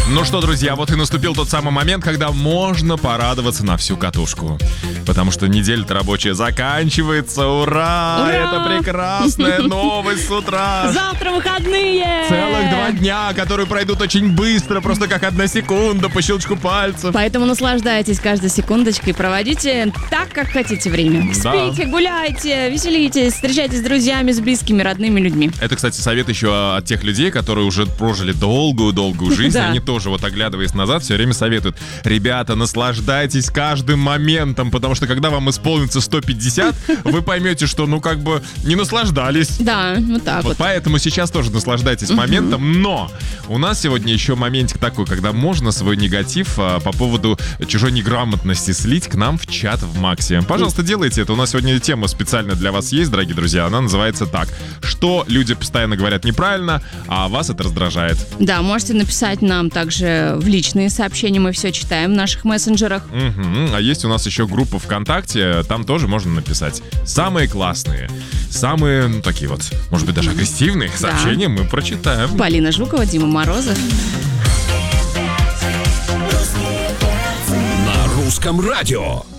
Ну что, друзья, вот и наступил тот самый момент, когда можно порадоваться на всю катушку. Потому что неделя-то рабочая заканчивается. Ура! Ура! Это прекрасная новость с утра. Завтра выходные! Целых 2 дня, которые пройдут очень быстро, просто как 1 секунда по щелчку пальцев. Поэтому наслаждайтесь каждой секундочкой, проводите так, как хотите время. Да. Спите, гуляйте, веселитесь, встречайтесь с друзьями, с близкими, родными людьми. Это, кстати, совет еще от тех людей, которые уже прожили долгую-долгую жизнь. Да. Они тоже, вот оглядываясь назад, все время советуют: ребята, наслаждайтесь каждым моментом, потому что когда вам исполнится 150, вы поймете, что, не наслаждались. Да, вот так вот. Поэтому сейчас тоже наслаждайтесь моментом, но у нас сегодня еще моментик такой, когда можно свой негатив по поводу чужой неграмотности слить к нам в чат в Максе. Пожалуйста, делайте это. У нас сегодня тема специально для вас есть, дорогие друзья. Она называется так: что люди постоянно говорят неправильно, а вас это раздражает. Да, можете написать нам также в личные сообщения, мы все читаем в наших мессенджерах. А есть у нас еще группа ВКонтакте, там тоже можно написать самые классные, самые, такие вот, может быть, даже агрессивные сообщения мы прочитаем. Полина Жукова, Дима Морозов. На русском радио.